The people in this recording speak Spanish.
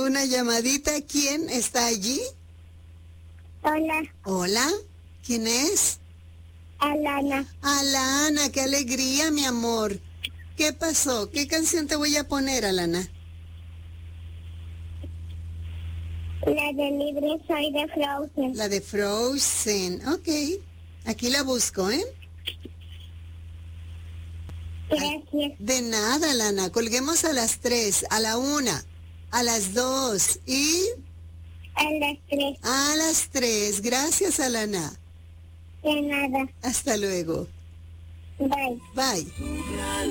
una llamadita. ¿Quién está allí? Hola, Hola, ¿quién es? Alana. Alana, qué alegría, mi amor. ¿Qué pasó? ¿Qué canción te voy a poner, Alana? La de Libre Soy de Frozen. La de Frozen. Ok, aquí la busco, ¿eh? Gracias. De nada, Alana. Colguemos a las 3, a la 1, a las 2 y A las 3. a las 3. Gracias, Alana. De nada. Hasta luego. Bye. Bye.